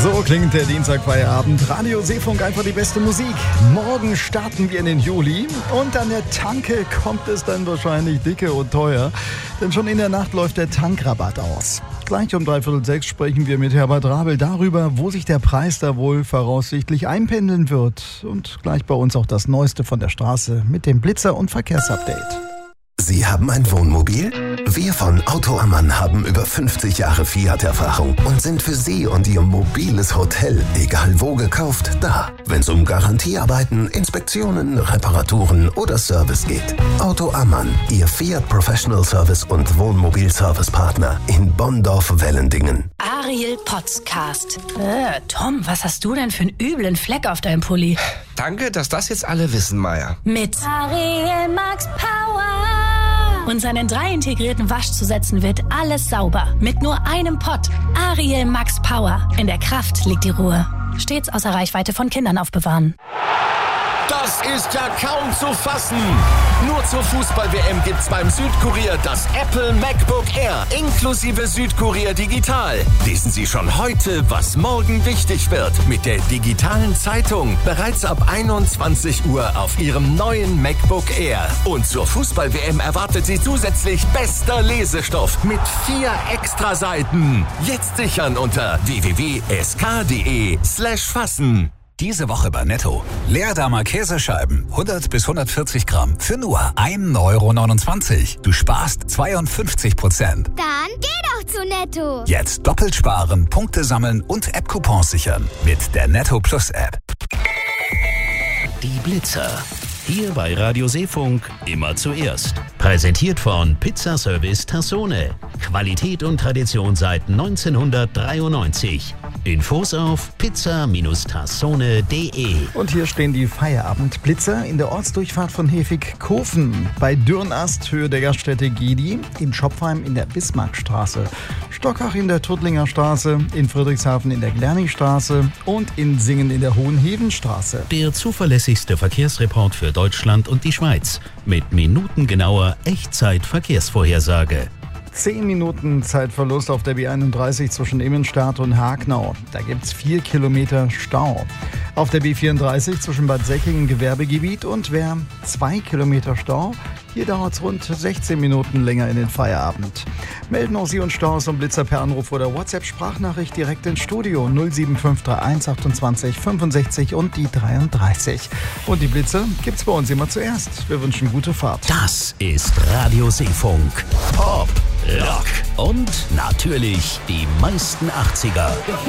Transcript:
So klingt der Dienstagfeierabend. Radio Seefunk, einfach die beste Musik. Morgen starten wir in den Juli und an der Tanke kommt es dann wahrscheinlich dicke und teuer. Denn schon in der Nacht läuft der Tankrabatt aus. Gleich um 5:45 sprechen wir mit Herbert Rabel darüber, wo sich der Preis da wohl voraussichtlich einpendeln wird. Und gleich bei uns auch das Neueste von der Straße mit dem Blitzer- und Verkehrsupdate. Sie haben ein Wohnmobil? Wir von Auto Ammann haben über 50 Jahre Fiat-Erfahrung und sind für Sie und Ihr mobiles Hotel, egal wo gekauft, da. Wenn es um Garantiearbeiten, Inspektionen, Reparaturen oder Service geht. Auto Ammann, Ihr Fiat Professional Service und Wohnmobil-Service-Partner in Bonndorf-Wellendingen. Ariel Podcast. Tom, was hast du denn für einen üblen Fleck auf deinem Pulli? Danke, dass das jetzt alle wissen, Maya. Mit Ariel Max Power. Und seinen 3 integrierten Waschzusätzen wird alles sauber. Mit nur einem Pott. Ariel Max Power. In der Kraft liegt die Ruhe. Stets außer Reichweite von Kindern aufbewahren. Das ist ja kaum zu fassen. Nur zur Fußball-WM gibt's beim Südkurier das Apple MacBook Air inklusive Südkurier Digital. Lesen Sie schon heute, was morgen wichtig wird. Mit der digitalen Zeitung bereits ab 21 Uhr auf Ihrem neuen MacBook Air. Und zur Fußball-WM erwartet Sie zusätzlich bester Lesestoff mit 4 Extraseiten. Jetzt sichern unter www.sk.de/fassen. Diese Woche bei Netto. Leerdammer Käsescheiben, 100 bis 140 Gramm, für nur 1,29 €. Du sparst 52%. Dann geh doch zu Netto. Jetzt doppelt sparen, Punkte sammeln und App-Coupons sichern mit der Netto Plus App. Die Blitzer. Hier bei Radio Seefunk immer zuerst. Präsentiert von Pizzaservice Tassone. Qualität und Tradition seit 1993. Infos auf pizza-tassone.de. Und hier stehen die Feierabendblitzer in der Ortsdurchfahrt von Hefig-Kofen, bei Dürnast, Höhe der Gaststätte Gedi, in Schopfheim in der Bismarckstraße, Stockach in der Tuttlinger Straße, in Friedrichshafen in der Glerningstraße und in Singen in der Hohenhevenstraße. Der zuverlässigste Verkehrsreport für Deutschland und die Schweiz mit minutengenauer Echtzeit-Verkehrsvorhersage. 10 Minuten Zeitverlust auf der B31 zwischen Immenstadt und Hagnau. Da gibt's 4 Kilometer Stau. Auf der B34 zwischen Bad Säckingen Gewerbegebiet und Wehr 2 Kilometer Stau. Hier dauert's rund 16 Minuten länger in den Feierabend. Melden auch Sie uns Staus und Blitzer per Anruf oder WhatsApp-Sprachnachricht direkt ins Studio 07531 28 65 und die 33. Und die Blitzer gibt's bei uns immer zuerst. Wir wünschen gute Fahrt. Das ist Radio Seefunk. Pop, Rock und natürlich die meisten 80er.